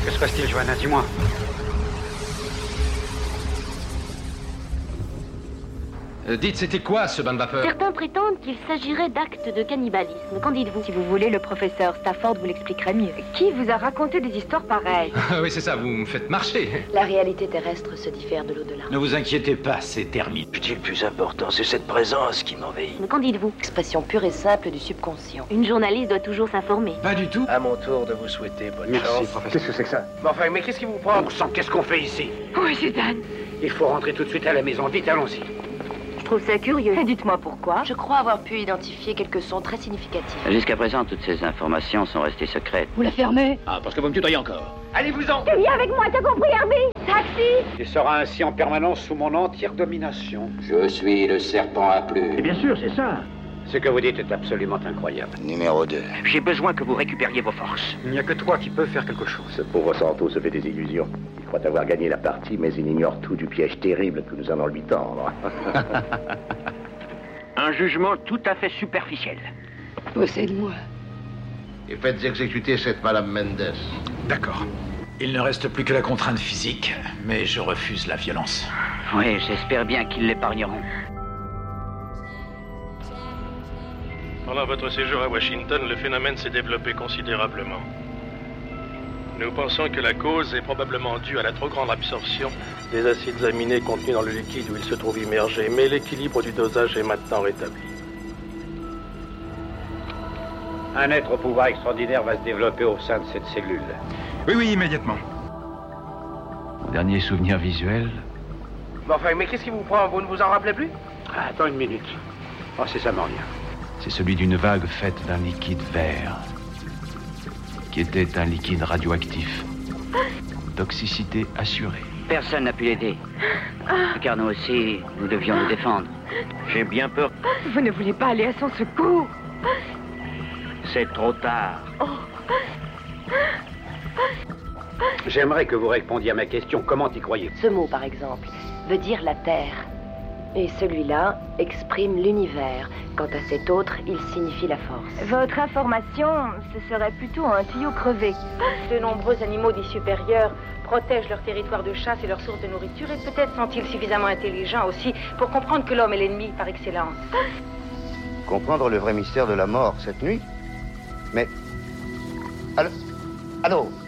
Que se passe-t-il, Johanna? Dis-moi. Dites, c'était quoi ce bain de vapeur? Certains prétendent qu'il s'agirait d'actes de cannibalisme. Qu'en dites-vous? Si vous voulez, le professeur Stafford vous l'expliquerait mieux. Qui vous a raconté des histoires pareilles? Oui, c'est ça, vous me faites marcher. La réalité terrestre se diffère de l'au-delà. Ne vous inquiétez pas, c'est terminé. Je dis le plus important, c'est cette présence qui m'envahit. Mais qu'en dites-vous? Expression pure et simple du subconscient. Une journaliste doit toujours s'informer. Pas du tout. À mon tour de vous souhaiter bonne Merci, chance. professeur. Qu'est-ce que c'est que ça? Mais enfin, mais qu'est-ce qui vous prend? Bon sang, qu'est-ce qu'on fait ici? Oui, c'est Dan. Il faut rentrer tout de suite à la maison. Vite, allons-y. Je trouve ça curieux. Et dites-moi pourquoi. Je crois avoir pu identifier quelques sons très significatifs. Jusqu'à présent, toutes ces informations sont restées secrètes. Vous la fermez? Ah, parce que vous me tutoyez encore. Allez-vous-en! Tu viens avec moi, t'as compris, Herbie? Taxi! Il sera ainsi en permanence sous mon entière domination. Je suis le serpent à plumes. Bien sûr, c'est ça. Ce que vous dites est absolument incroyable. Numéro 2. J'ai besoin que vous récupériez vos forces. Il n'y a que toi qui peux faire quelque chose. Ce pauvre Santo se fait des illusions. Il croit avoir gagné la partie, mais il ignore tout du piège terrible que nous allons lui tendre. Un jugement tout à fait superficiel. Possède-moi. Et faites exécuter cette Madame Mendes. D'accord. Il ne reste plus que la contrainte physique, mais je refuse la violence. Oui, j'espère bien qu'ils l'épargneront. Pendant votre séjour à Washington, le phénomène s'est développé considérablement. Nous pensons que la cause est probablement due à la trop grande absorption des acides aminés contenus dans le liquide où il se trouve immergé, mais l'équilibre du dosage est maintenant rétabli. Un être au pouvoir extraordinaire va se développer au sein de cette cellule. Oui, immédiatement. Mon dernier souvenir visuel. Mais enfin, mais qu'est-ce qui vous prend? Vous ne vous en rappelez plus? Attends une minute. Oh, c'est ça, Mornia. C'est celui d'une vague faite d'un liquide vert, qui était un liquide radioactif. Toxicité assurée. Personne n'a pu l'aider. Car nous aussi, nous devions nous défendre. J'ai bien peur. Vous ne voulez pas aller à son secours? C'est trop tard. J'aimerais que vous répondiez à ma question. Comment y croyez-vous? Ce mot, par exemple, veut dire la Terre. Et celui-là exprime l'univers. Quant à cet autre, il signifie la force. Votre information, ce serait plutôt un tuyau crevé. De nombreux animaux dits supérieurs protègent leur territoire de chasse et leur source de nourriture, et peut-être sont-ils suffisamment intelligents aussi pour comprendre que l'homme est l'ennemi par excellence. Comprendre le vrai mystère de la mort cette nuit? Mais... Allô?